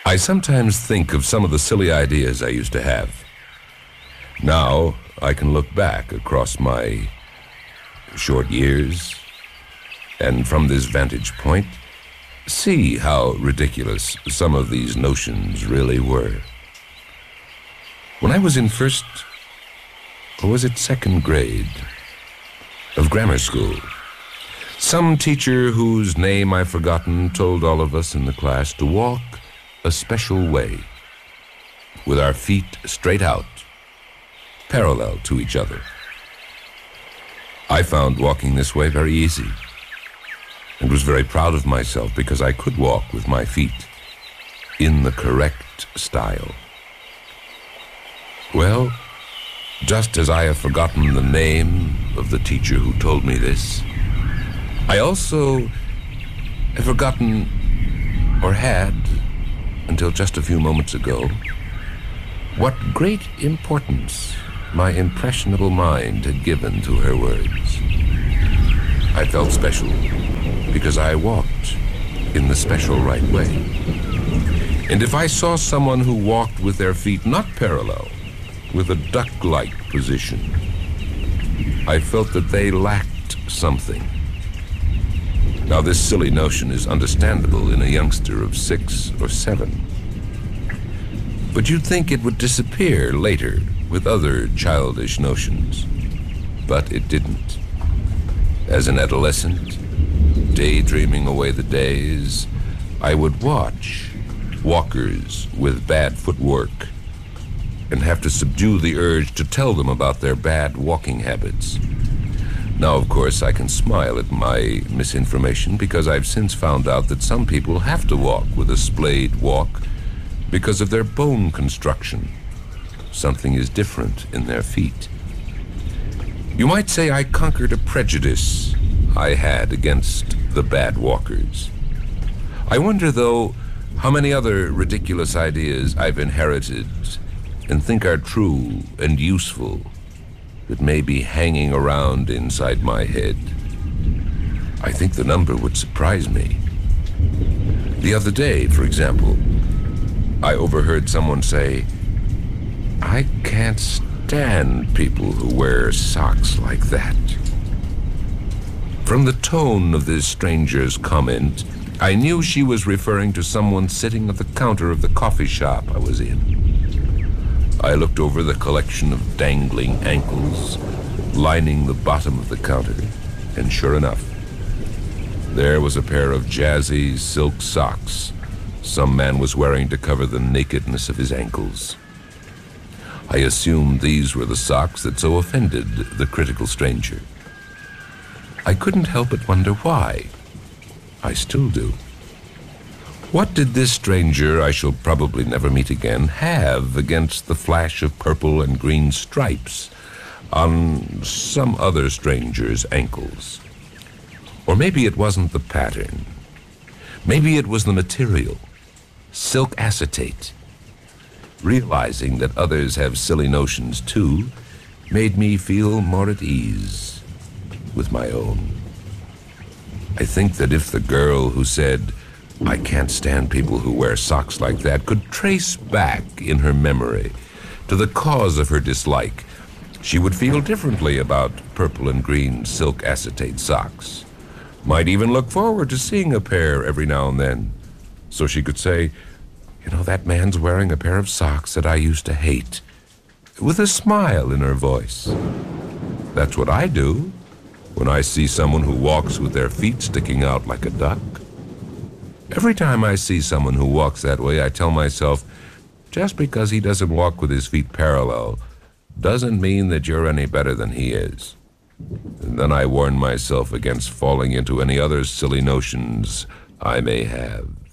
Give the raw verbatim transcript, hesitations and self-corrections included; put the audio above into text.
I sometimes think of some of the silly ideas I used to have. Now I can look back across my short years and from this vantage point see how ridiculous some of these notions really were. When I was in first, or was it second grade, of grammar school, some teacher whose name I've forgotten told all of us in the class to walk a special way, with our feet straight out, parallel to each other. I found walking this way very easy, and was very proud of myself because I could walk with my feet in the correct style. Well, just as I have forgotten the name of the teacher who told me this, I also have forgotten, or had, until just a few moments ago, what great importance my impressionable mind had given to her words. I felt special because I walked in the special right way. And if I saw someone who walked with their feet not parallel, with a duck-like position, I felt that they lacked something. Now, this silly notion is understandable in a youngster of six or seven. But you'd think it would disappear later with other childish notions. But it didn't. As an adolescent, daydreaming away the days, I would watch walkers with bad footwork and have to subdue the urge to tell them about their bad walking habits. Now, of course, I can smile at my misinformation because I've since found out that some people have to walk with a splayed walk because of their bone construction. Something is different in their feet. You might say I conquered a prejudice I had against the bad walkers. I wonder, though, how many other ridiculous ideas I've inherited and think are true and useful that may be hanging around inside my head. I think the number would surprise me. The other day, for example, I overheard someone say, "I can't stand people who wear socks like that." From the tone of this stranger's comment, I knew she was referring to someone sitting at the counter of the coffee shop I was in. I looked over the collection of dangling ankles lining the bottom of the counter, and sure enough, there was a pair of jazzy silk socks some man was wearing to cover the nakedness of his ankles. I assumed these were the socks that so offended the critical stranger. I couldn't help but wonder why. I still do. What did this stranger, I shall probably never meet again, have against the flash of purple and green stripes on some other stranger's ankles? Or maybe it wasn't the pattern. Maybe it was the material, silk acetate. Realizing that others have silly notions too made me feel more at ease with my own. I think that if the girl who said, "I can't stand people who wear socks like that," could trace back in her memory to the cause of her dislike, she would feel differently about purple and green silk acetate socks. Might even look forward to seeing a pair every now and then, so she could say, "You know, that man's wearing a pair of socks that I used to hate," with a smile in her voice. That's what I do when I see someone who walks with their feet sticking out like a duck. Every time I see someone who walks that way, I tell myself, just because he doesn't walk with his feet parallel doesn't mean that you're any better than he is. And then I warn myself against falling into any other silly notions I may have.